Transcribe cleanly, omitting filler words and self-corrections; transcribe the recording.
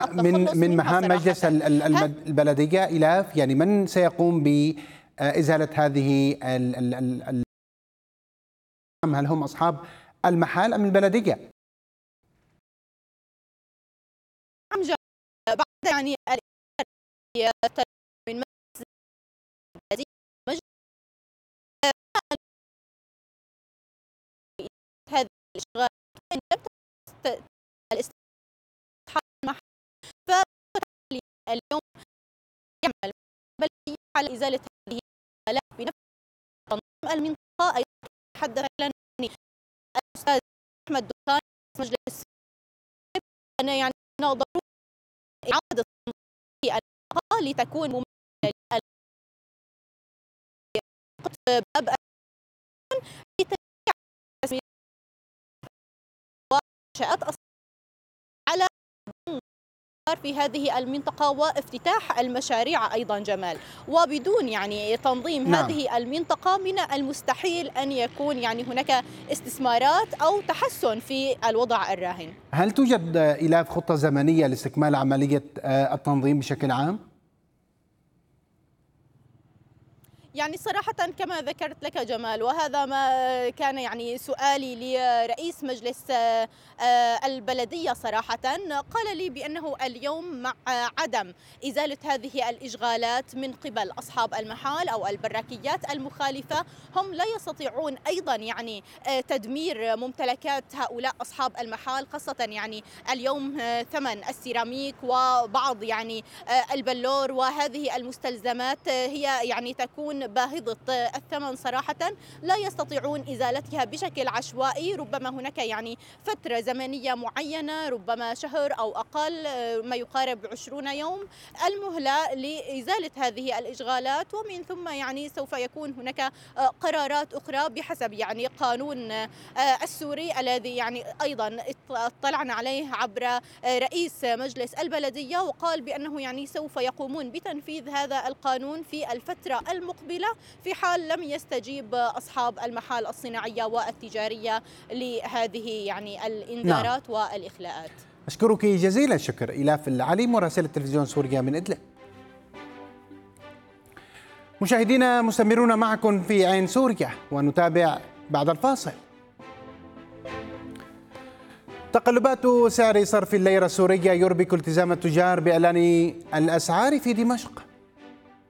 من مهام مجلس البلدية إلاف، يعني من سيقوم بإزالة هذه هل هم أصحاب المحال أم البلدية؟ بعد يعني من مجلس هذه الاشغال اليوم يعمل البلدية على إزالة هذه الآلات بنفس تنظيم المنطقة. أيضا تحدث لنا الأستاذ أحمد دكان مجلس أن يعني ضروري إعادة تنظيم المنطقة لتكون ممثلة باب منشآت على في هذه المنطقة وافتتاح المشاريع أيضا جمال، وبدون يعني تنظيم هذه المنطقة من المستحيل أن يكون يعني هناك استثمارات أو تحسن في الوضع الراهن. هل توجد إلاف خطة زمنية لاستكمال عملية التنظيم بشكل عام؟ يعني صراحة كما ذكرت لك جمال، وهذا ما كان يعني سؤالي لرئيس مجلس البلدية صراحة، قال لي بأنه اليوم مع عدم إزالة هذه الإشغالات من قبل أصحاب المحال أو البراكيات المخالفة، هم لا يستطيعون أيضا يعني تدمير ممتلكات هؤلاء أصحاب المحال، خاصة يعني اليوم ثمن السيراميك وبعض يعني البلور وهذه المستلزمات هي يعني تكون باهظة الثمن صراحة، لا يستطيعون إزالتها بشكل عشوائي. ربما هناك يعني فترة زمنية معينة، ربما شهر أو أقل، ما يقارب 20 يوم المهلة لإزالة هذه الإشغالات، ومن ثم يعني سوف يكون هناك قرارات أخرى بحسب يعني قانون السوري الذي يعني أيضا اطلعنا عليه عبر رئيس مجلس البلدية، وقال بأنه يعني سوف يقومون بتنفيذ هذا القانون في الفترة المقبلة في حال لم يستجيب أصحاب المحال الصناعية والتجارية لهذه يعني الإنذارات والإخلاءات. أشكرك جزيل الشكر إلاف العلي مراسلة تلفزيون سوريا من إدلب. مشاهدينا مستمرون معكم في عين سوريا ونتابع بعد الفاصل. تقلبات سعر صرف الليرة السورية يربك التزام التجار بإعلان الأسعار في دمشق.